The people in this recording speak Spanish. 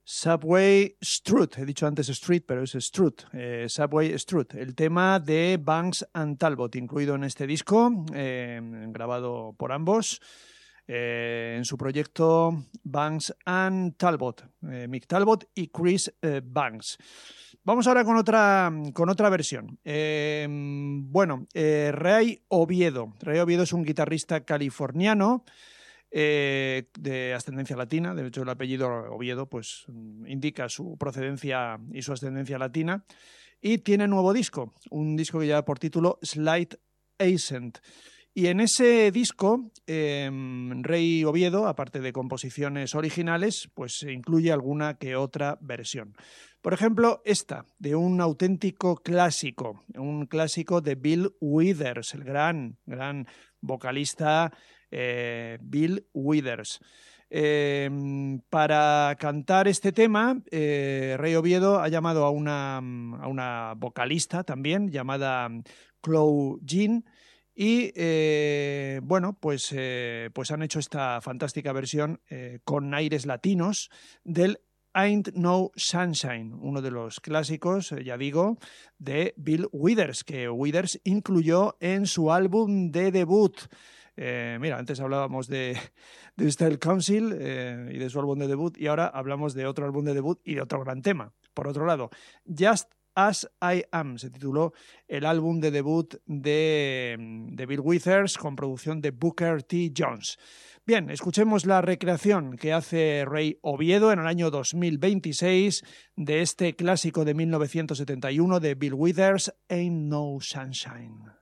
Subway Strut, he dicho antes Street, pero es Strut, Subway Strut, el tema de Banks and Talbot, incluido en este disco, grabado por ambos, en su proyecto Banks and Talbot, Mick Talbot y Chris Banks. Vamos ahora con otra versión. Ray Oviedo. Ray Oviedo es un guitarrista californiano, de ascendencia latina. De hecho, el apellido Oviedo pues indica su procedencia y su ascendencia latina, y tiene nuevo disco, un disco que lleva por título Slight Ascent. Y en ese disco, Ray Oviedo, aparte de composiciones originales, pues incluye alguna que otra versión. Por ejemplo, esta, de un auténtico clásico, un clásico de Bill Withers, el gran vocalista Bill Withers. Para cantar este tema, Ray Oviedo ha llamado a una vocalista también llamada Chloe Jean, y pues han hecho esta fantástica versión con aires latinos del Ain't No Sunshine, uno de los clásicos, ya digo, de Bill Withers, que Withers incluyó en su álbum de debut. Antes hablábamos de Style Council y de su álbum de debut, y ahora hablamos de otro álbum de debut y de otro gran tema. Por otro lado, Just As I Am se tituló el álbum de debut de Bill Withers, con producción de Booker T. Jones. Bien, escuchemos la recreación que hace Ray Oviedo en el año 2026 de este clásico de 1971 de Bill Withers, Ain't No Sunshine.